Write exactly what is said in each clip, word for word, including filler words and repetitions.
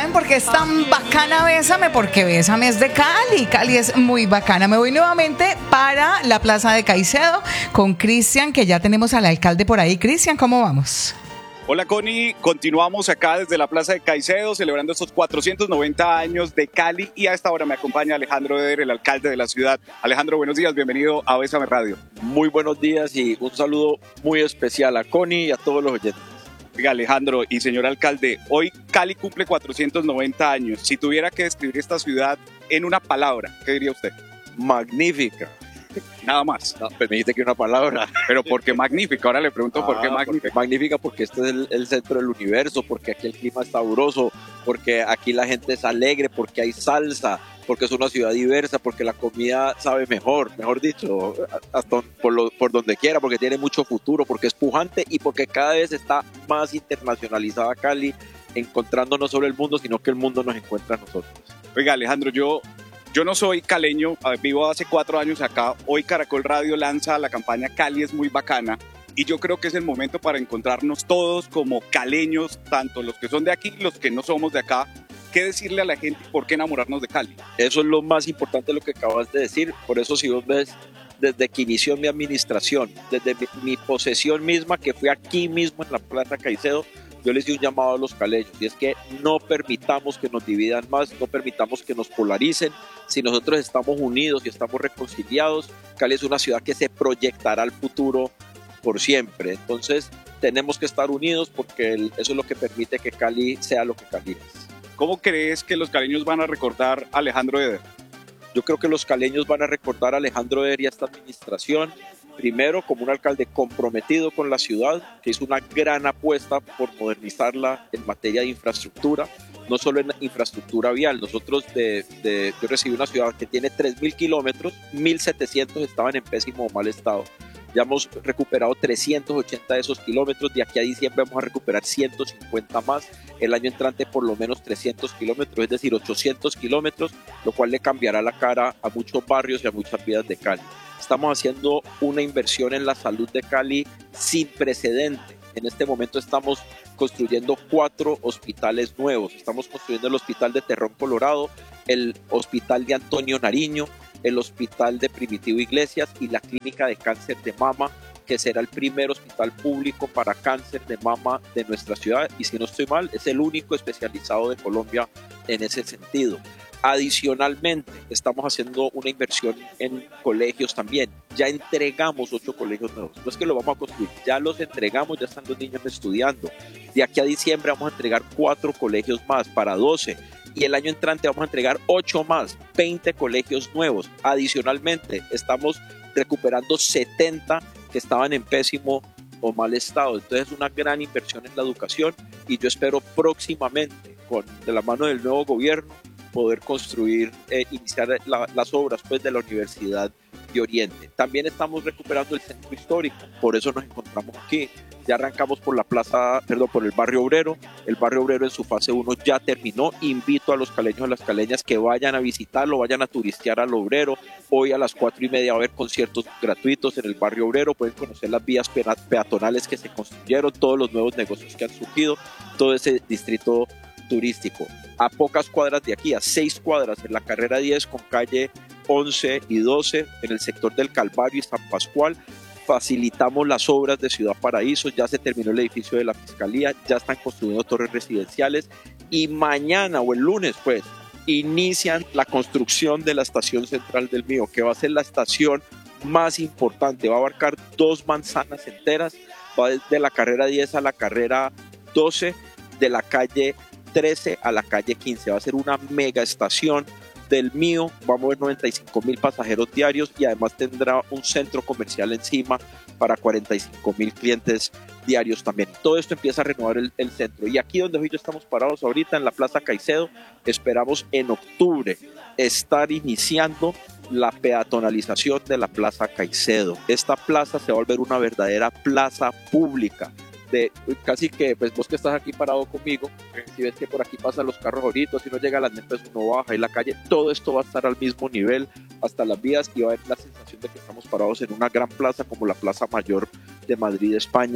¿saben por qué es tan bacana Bésame? Porque Bésame es de Cali, Cali es muy bacana. Me voy nuevamente para la Plaza de Caicedo con Cristian, que ya tenemos al alcalde por ahí. Cristian, ¿cómo vamos? Hola Connie, continuamos acá desde la Plaza de Caicedo celebrando estos cuatrocientos noventa años de Cali y a esta hora me acompaña Alejandro Eder, el alcalde de la ciudad. Alejandro, buenos días, bienvenido a Bésame Radio. Muy buenos días y un saludo muy especial a Connie y a todos los oyentes. Oiga, Alejandro y señor alcalde, hoy Cali cumple cuatrocientos noventa años. Si tuviera que describir esta ciudad en una palabra, ¿qué diría usted? Magnífica. Nada más. No, pues me dijiste que una palabra. Pero ¿por qué magnífica? Ahora le pregunto ah, por qué magnífica. Magnífica porque este es el, el centro del universo, porque aquí el clima es sabroso, porque aquí la gente es alegre, porque hay salsa, porque es una ciudad diversa, porque la comida sabe mejor, mejor dicho, hasta por, lo, por donde quiera, porque tiene mucho futuro, porque es pujante y porque cada vez está más internacionalizada Cali, encontrando no solo el mundo, sino que el mundo nos encuentra a nosotros. Oiga, Alejandro, yo... Yo no soy caleño, vivo hace cuatro años acá. Hoy Caracol Radio lanza la campaña Cali es muy bacana y yo creo que es el momento para encontrarnos todos como caleños, tanto los que son de aquí y los que no somos de acá. ¿Qué decirle a la gente y por qué enamorarnos de Cali? Eso es lo más importante de lo que acabas de decir. Por eso si vos ves, desde que inició mi administración, desde mi, mi posesión misma, que fue aquí mismo en la Plaza Caicedo, yo les di un llamado a los caleños y es que no permitamos que nos dividan más, no permitamos que nos polaricen. Si nosotros estamos unidos y estamos reconciliados, Cali es una ciudad que se proyectará al futuro por siempre. Entonces tenemos que estar unidos porque el, eso es lo que permite que Cali sea lo que Cali es. ¿Cómo crees que los caleños van a recordar a Alejandro Eder? Yo creo que los caleños van a recordar a Alejandro Eder y a esta administración primero como un alcalde comprometido con la ciudad, que hizo una gran apuesta por modernizarla en materia de infraestructura, no solo en infraestructura vial. Nosotros, de, de, yo recibí una ciudad que tiene tres mil kilómetros, mil setecientos estaban en pésimo o mal estado. Ya hemos recuperado trescientos ochenta de esos kilómetros, de aquí a diciembre vamos a recuperar ciento cincuenta más, el año entrante por lo menos trescientos kilómetros, es decir, ochocientos kilómetros, lo cual le cambiará la cara a muchos barrios y a muchas vidas de Cali. Estamos haciendo una inversión en la salud de Cali sin precedente. En este momento estamos construyendo cuatro hospitales nuevos. Estamos construyendo el Hospital de Terrón Colorado, el Hospital de Antonio Nariño, el Hospital de Primitivo Iglesias y la Clínica de Cáncer de Mama, que será el primer hospital público para cáncer de mama de nuestra ciudad. Y si no estoy mal, es el único especializado de Colombia en ese sentido. Adicionalmente, estamos haciendo una inversión en colegios también. Ya entregamos ocho colegios nuevos. No es que lo vamos a construir, ya los entregamos, ya están los niños estudiando. De aquí a diciembre vamos a entregar cuatro colegios más para doce. Y el año entrante vamos a entregar ocho más, veinte colegios nuevos. Adicionalmente, estamos recuperando setenta que estaban en pésimo o mal estado. Entonces es una gran inversión en la educación y yo espero próximamente, con, de la mano del nuevo gobierno, poder construir, eh, iniciar la, las obras pues, de la Universidad de Oriente. También estamos recuperando el centro histórico, por eso nos encontramos aquí. Ya arrancamos por la plaza, perdón, por el barrio obrero. El barrio obrero en su fase uno ya terminó. Invito a los caleños y a las caleñas que vayan a visitarlo, vayan a turistear al obrero. Hoy a las cuatro y media va a haber conciertos gratuitos en el barrio obrero. Pueden conocer las vías peatonales que se construyeron, todos los nuevos negocios que han surgido, todo ese distrito turístico. A pocas cuadras de aquí, a seis cuadras en la carrera diez con calle once y doce, en el sector del Calvario y San Pascual, facilitamos las obras de Ciudad Paraíso. Ya se terminó el edificio de la Fiscalía, ya están construyendo torres residenciales y mañana o el lunes pues inician la construcción de la estación central del Mío, que va a ser la estación más importante, va a abarcar dos manzanas enteras, va desde la carrera diez a la carrera doce, de la calle trece a la calle quince, va a ser una mega estación del Mío, va a mover noventa y cinco mil pasajeros diarios y además tendrá un centro comercial encima para cuarenta y cinco mil clientes diarios también. Todo esto empieza a renovar el, el centro y aquí donde hoy estamos parados ahorita en la Plaza Caicedo, esperamos en octubre estar iniciando la peatonalización de la Plaza Caicedo. Esta plaza se va a volver una verdadera plaza pública. De, casi que, pues vos que estás aquí parado conmigo, si ves que por aquí pasan los carros ahorita, si no llega a las netas uno baja y la calle, todo esto va a estar al mismo nivel hasta las vías y va a haber la sensación de que estamos parados en una gran plaza como la Plaza Mayor de Madrid, España,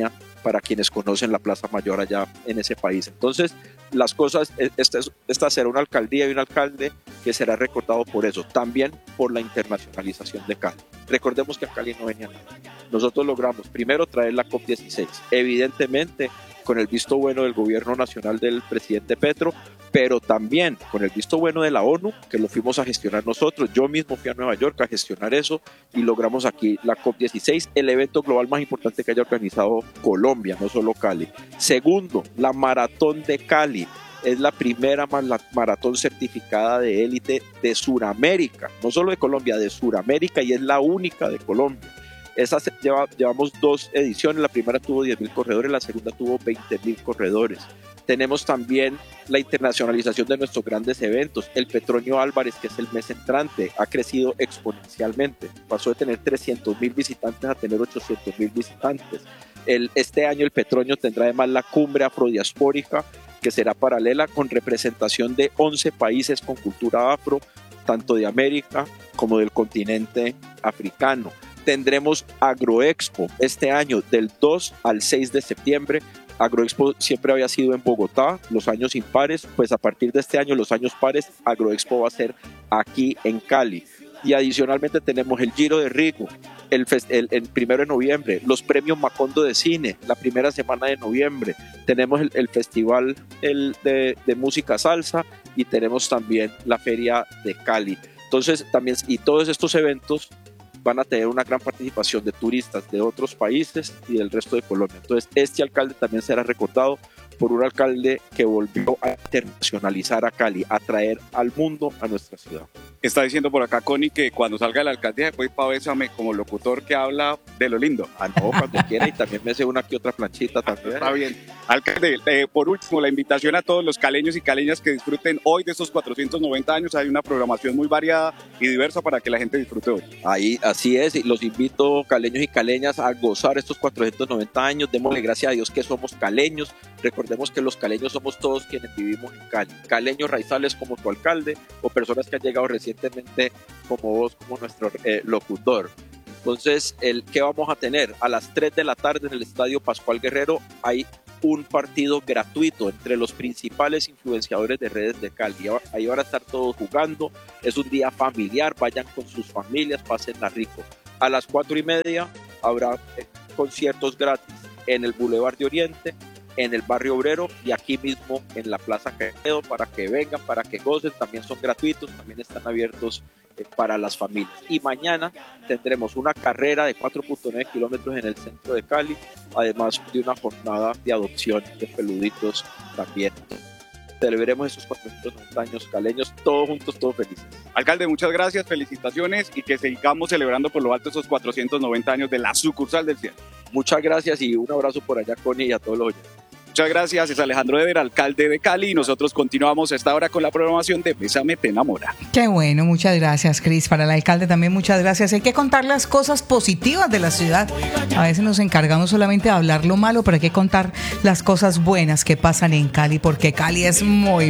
para quienes conocen la Plaza Mayor allá en ese país. Entonces, las cosas, esta, esta será una alcaldía y un alcalde que será recordado por eso, también por la internacionalización de Cali. Recordemos que a Cali no venía nada. Nosotros logramos primero traer la COP dieciséis, evidentemente con el visto bueno del gobierno nacional del presidente Petro, pero también con el visto bueno de la ONU, que lo fuimos a gestionar nosotros. Yo mismo fui a Nueva York a gestionar eso y logramos aquí la COP dieciséis, el evento global más importante que haya organizado Colombia, no solo Cali. Segundo, la Maratón de Cali. Es la primera maratón certificada de élite de Suramérica, no solo de Colombia, de Suramérica, y es la única de Colombia. Esa se, lleva, llevamos dos ediciones, la primera tuvo diez mil corredores, la segunda tuvo veinte mil corredores. Tenemos también la internacionalización de nuestros grandes eventos. El Petronio Álvarez, que es el mes entrante, ha crecido exponencialmente. Pasó de tener trescientos mil visitantes a tener ochocientos mil visitantes. El, este año el Petronio tendrá además la cumbre afrodiaspórica, que será paralela con representación de once países con cultura afro, tanto de América como del continente africano. Tendremos Agroexpo este año del dos al seis de septiembre. Agroexpo siempre había sido en Bogotá, los años impares, pues a partir de este año, los años pares, Agroexpo va a ser aquí en Cali. Y adicionalmente tenemos el Giro de Rigo, el, el, el primero de noviembre, los premios Macondo de cine, la primera semana de noviembre, tenemos el, el festival el de, de música salsa y tenemos también la feria de Cali. Entonces también, y todos estos eventos van a tener una gran participación de turistas de otros países y del resto de Colombia. Entonces este alcalde también será recordado por un alcalde que volvió a internacionalizar a Cali, a traer al mundo a nuestra ciudad. Está diciendo por acá Connie que cuando salga de la alcaldía después para Bésame como locutor que habla de lo lindo. Ah, no, cuando quiera, y también me hace una que otra planchita también. Está bien. Alcalde, eh, por último, la invitación a todos los caleños y caleñas que disfruten hoy de estos cuatrocientos noventa años. Hay una programación muy variada y diversa para que la gente disfrute hoy. Ahí, así es, y los invito, caleños y caleñas, a gozar estos cuatrocientos noventa años. Démosle gracias a Dios que somos caleños. Recordemos que los caleños somos todos quienes vivimos en Cali. Caleños raizales como tu alcalde o personas que han llegado recientemente como vos, como nuestro eh, locutor. Entonces, el, ¿qué vamos a tener? A las tres de la tarde en el Estadio Pascual Guerrero hay un partido gratuito entre los principales influenciadores de redes de Cali. Ahí van a estar todos jugando. Es un día familiar. Vayan con sus familias, pásenla rico. A las cuatro y media habrá eh, conciertos gratis en el Boulevard de Oriente, en el Barrio Obrero y aquí mismo en la Plaza Quevedo, para que vengan, para que gocen. También son gratuitos, también están abiertos eh, para las familias. Y mañana tendremos una carrera de cuatro punto nueve kilómetros en el centro de Cali, además de una jornada de adopción de peluditos también. Celebremos esos cuatrocientos noventa años caleños, todos juntos, todos felices. Alcalde, muchas gracias, felicitaciones y que sigamos celebrando por lo alto esos cuatrocientos noventa años de la sucursal del cielo. Muchas gracias y un abrazo por allá, Connie, y a todos los oyentes. Muchas gracias, es Alejandro Eder, alcalde de Cali, y nosotros continuamos esta hora con la programación de Bésame te enamora. Qué bueno, muchas gracias, Cris. Para el alcalde también muchas gracias. Hay que contar las cosas positivas de la ciudad. A veces nos encargamos solamente de hablar lo malo, pero hay que contar las cosas buenas que pasan en Cali, porque Cali es muy